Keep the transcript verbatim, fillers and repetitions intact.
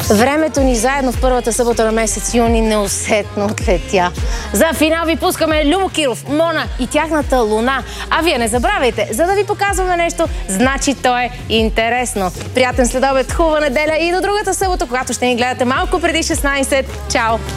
Времето ни заедно в първата събота на месец юни неусетно отлетя. За финал ви пускаме Любо Киров, Мона и тяхната Луна. А вие не забравяйте, за да ви показваме нещо, значи то е интересно. Приятен следобед, хубава неделя и до другата събота, когато ще ни гледате малко преди шестнайсет. Чао!